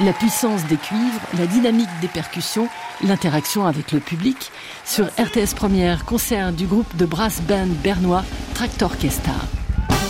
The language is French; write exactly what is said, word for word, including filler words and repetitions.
La puissance des cuivres, la dynamique des percussions, l'interaction avec le public. Sur R T S Première, concert du groupe de brass band bernois Tractorchesta.